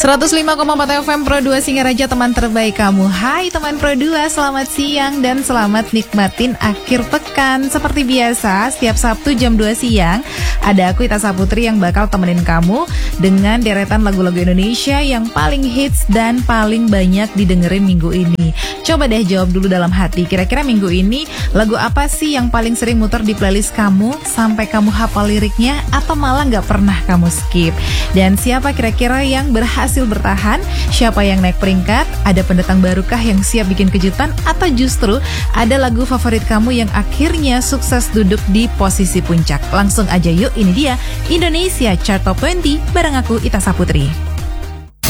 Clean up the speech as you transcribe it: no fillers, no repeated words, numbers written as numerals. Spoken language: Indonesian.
105,4 FM Pro 2 Singaraja, teman terbaik kamu. Hai teman Pro 2, selamat siang dan selamat nikmatin akhir pekan. Seperti biasa, setiap Sabtu jam 2 siang ada aku Ita Saputri yang bakal temenin kamu dengan deretan lagu-lagu Indonesia yang paling hits dan paling banyak didengerin minggu ini. Coba deh jawab dulu dalam hati, kira-kira minggu ini lagu apa sih yang paling sering muter di playlist kamu sampai kamu hafal liriknya atau malah gak pernah kamu skip? Dan siapa kira-kira yang berhasil bertahan? Siapa yang naik peringkat? Ada pendatang barukah yang siap bikin kejutan? Atau justru ada lagu favorit kamu yang akhirnya sukses duduk di posisi puncak? Langsung aja yuk, ini dia Indonesia Chart Top 20 bareng aku Ita Saputri.